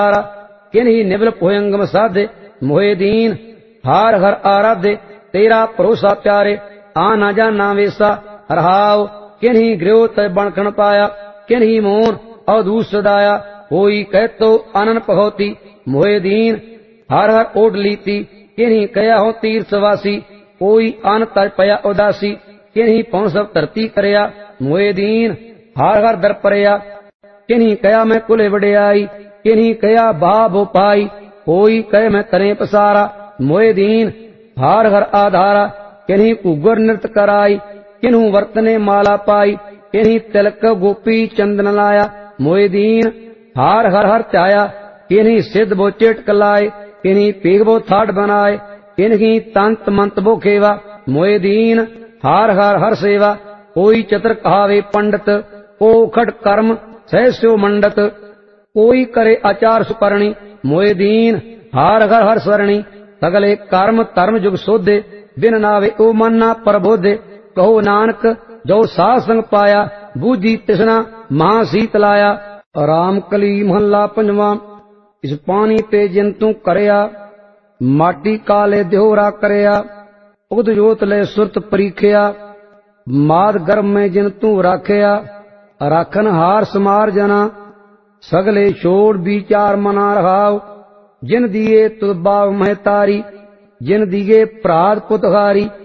किन्हीं निबल भुयंगम साधे मोहे दीन हार हर आराधे तेरा भरोसा प्यारे आना जाना वेसा रहाव किन्हीं गृह तय बनखण पाया किन्हीं मोर अवधूत सदाया होई कह तो आनन पहोती मोहे दीन हर हर ओढ़ लीती किन्हीं कया हो तीर्थवासी कोई अन तज पया उदासी किन्हीं पौन सब धरती करया मोहे दीन हर हर दर परया किन्हीं कया मैं कुले वडियाई किन्हीं कया बाभ पाई कोई कह मैं तरे पसारा मोहे दीन हार हर आधारा किन्हीं कुगर नृत कराई किन्हू वर्तने माला पाई किन्हीं तिलक गोपी चंदन लाया मोहे दीन हार हर हर त्याया किन्हीं सिद्ध बो चेट कलाए किन्हीं पीग बो थाट बनाए किन्हीं तंत मंत बो खेवा मोहे दीन हार हर हर सेवा कोई चतुर कहावे पंडित को खट कर्म सहस्यो मंडत कोई करे आचार सुकरणी मोहे दीन हार हर हर स्वरणी सगले कर्म धर्म जुग सोधे बिन नावे ओ मन ना प्रबोधे कहो नानक जो साध संग पाया बूझी तिसना महासीत लाया। राम कली महला पंजवा। इस पानी पे जंतु करया माटी काले देहोरा करया उद जोत ले सुरत परीखया माद गर्भ में जंतु राखया राखन हार समार जना सगले छोड़ विचार मना रहाव जिन दिए तुद बाव महतारी जिन दिए प्राद पुतहारी